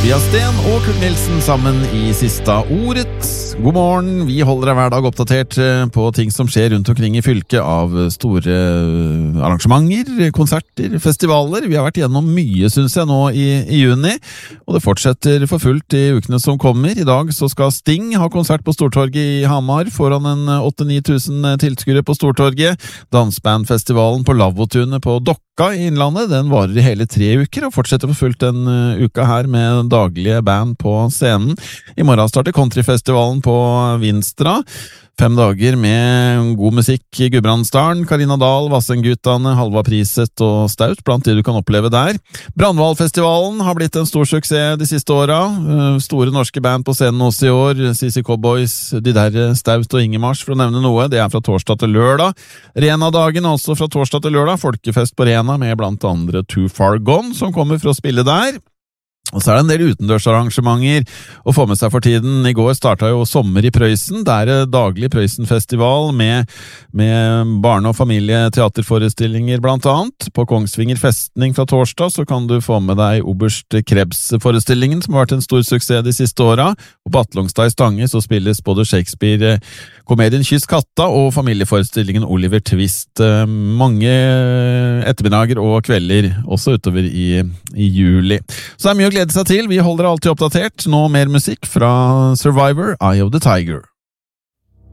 Tobias Sten og Kurt Nilsen sammen i siste ordet. God morgen, vi holder deg hver dag oppdatert på ting som skjer rundt omkring i fylket av store arrangementer, konserter, festivaler. Vi har vært gjennom mye, synes jeg, nå i juni, og det fortsetter for fullt i ukene som kommer. I dag så skal Sting ha konsert på Stortorget i Hamar foran en 8-9 tusen tilskuere på Stortorget. Dansbandfestivalen på Lavvotunet på Dokka i Innlandet, den varer i hele 3 uker og fortsetter for fullt en uka her med daglige band på scenen. I morgen starter countryfestivalen på Vinstra. 5 dager med god musikk i Gudbrandsdalen. Karina Dahl, Vassendgutane, Halva Priset og Staut blant de du kan oppleve der. Brandvalfestivalen har blitt en stor suksess de siste åra. Store norske band på scenen også i år. CC Cowboys, de der Staut og Ingemars, for å nevne noe. Det er fra torsdag til lørdag. Rena-dagen også fra torsdag til lørdag. Folkefest på Rena med blant andre Too Far Gone som kommer for å spille der. Og så er det en del utendørsarrangementer å få med seg for tiden. I går startet jo Sommer i Prøysen. Det er daglig Prøysenfestival med barne- og familieteaterforestillinger blant annet. På Kongsvinger festning fra torsdag så kan du få med deg Oberst Krebs-forestillingen som har vært en stor suksess de siste åra. Og på Atlongstad i Stange så spilles både Shakespeare-komedien Kyss katta og familieforestillingen Oliver Twist. Mange ettermiddager og kvelder også utover i juli. Så det er mye å glede seg til. Vi holder alltid oppdatert. Nå mer musikk fra Survivor, Eye of the Tiger.